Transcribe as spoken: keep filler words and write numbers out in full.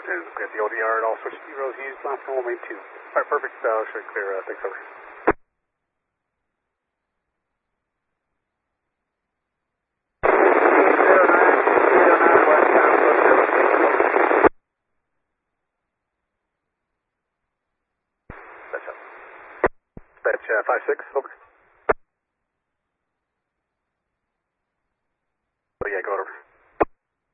ten. We have the O D R at all switch zeros used, last one way two. Alright, perfect, uh, should clear, uh, thanks, over. Dispatch uh, five six, over. Oh yeah, go over.